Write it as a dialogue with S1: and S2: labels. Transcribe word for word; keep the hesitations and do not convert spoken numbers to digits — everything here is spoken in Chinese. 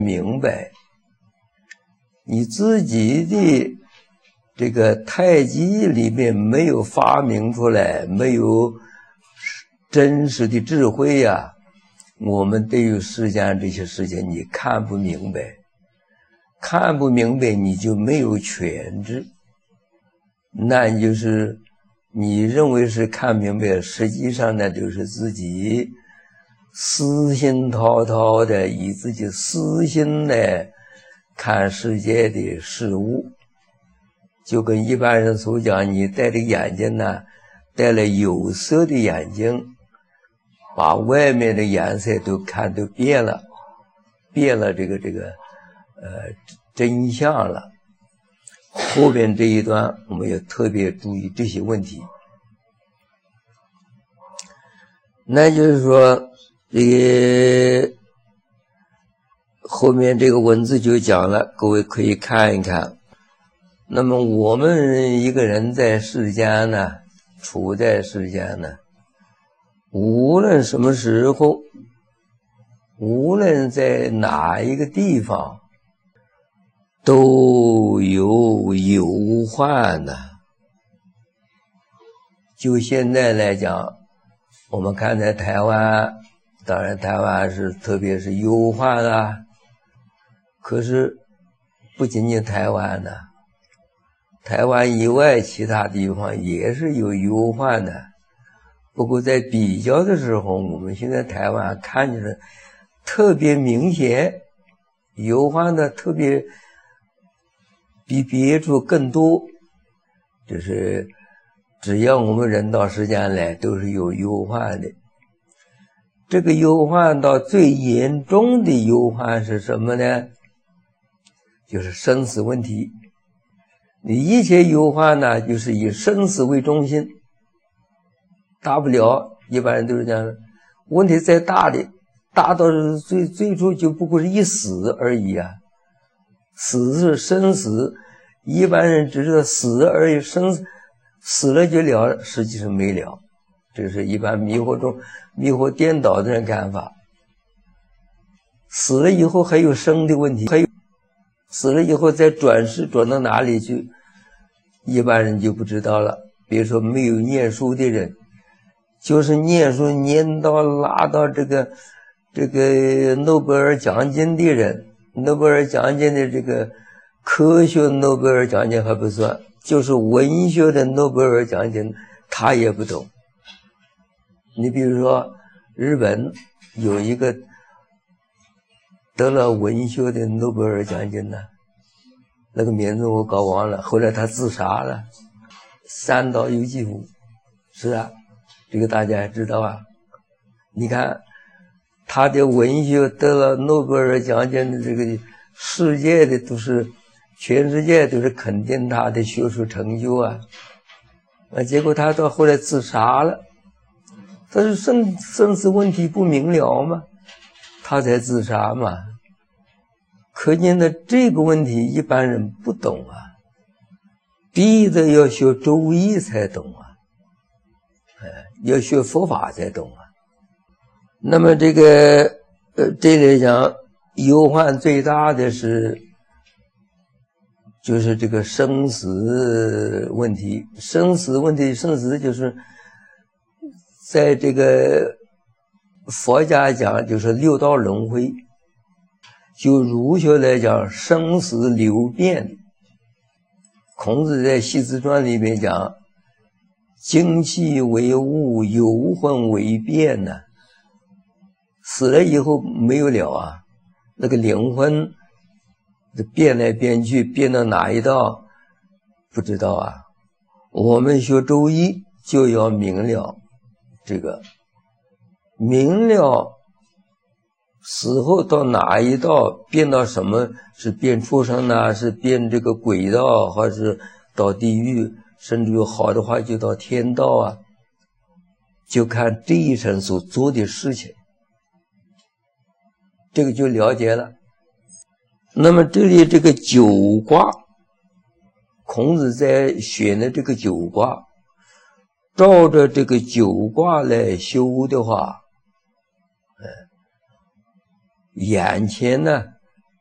S1: 明白，你自己的这个太极里面没有发明出来，没有真实的智慧呀、啊，我们对于世间这些事情你看不明白，看不明白你就没有全知，那就是你认为是看明白，实际上呢就是自己私心滔滔的以自己私心来看世界的事物，就跟一般人所讲，你戴着眼镜呢，戴了有色的眼镜，把外面的颜色都看都变了，变了这个这个呃真相了。后边这一段我们要特别注意这些问题。那就是说这个后面这个文字就讲了，各位可以看一看。那么我们一个人在世间呢，处在世间呢，无论什么时候，无论在哪一个地方，都有忧患的。就现在来讲，我们看在台湾，当然台湾是特别是忧患啊，可是不仅仅台湾呢，台湾以外其他地方也是有忧患的。不过在比较的时候，我们现在台湾看起来特别明显，忧患的特别比别处更多，就是只要我们人到世间来都是有忧患的。这个忧患到最严重的忧患是什么呢？就是生死问题。你一切忧患呢，就是以生死为中心，大不了一般人都是这样，问题再大的，大到最最初就不过是一死而已啊。死是生死，一般人只知道死而已，生死了就了，实际上没了。这是一般迷惑中迷惑颠倒的人看法。死了以后还有生的问题，还有死了以后再转世转到哪里去，一般人就不知道了。比如说没有念书的人，就是念书念到拿到这个这个诺贝尔奖金的人，诺贝尔奖金的这个科学诺贝尔奖金还不算，就是文学的诺贝尔奖金他也不懂。你比如说日本有一个得了文学的诺贝尔奖金呢，那个名字我搞忘了，后来他自杀了，三岛由纪夫。是啊，这个大家也知道啊。你看他的文学得了诺贝尔奖金的，这个世界的都是全世界都是肯定他的学术成就啊，啊，结果他到后来自杀了。他是生生死问题不明了嘛，他才自杀嘛。可见的这个问题一般人不懂啊，逼着要学周易才懂啊，哎，要学佛法才懂啊。那么这个呃，这里讲忧患最大的是就是这个生死问题。生死问题，生死就是在这个佛家讲就是六道轮回，就儒学来讲生死流变。孔子在系辞传里面讲精气为物，游魂为变呢、啊，死了以后没有了啊，那个灵魂变来变去，变到哪一道不知道啊。我们学周易就要明了这个，明了死后到哪一道，变到什么，是变畜生呢，是变这个鬼道，还是到地狱，甚至有好的话就到天道啊，就看这一生所做的事情，这个就了解了。那么这里这个九卦，孔子在选的这个九卦，照着这个九卦来修的话，呃，眼前呢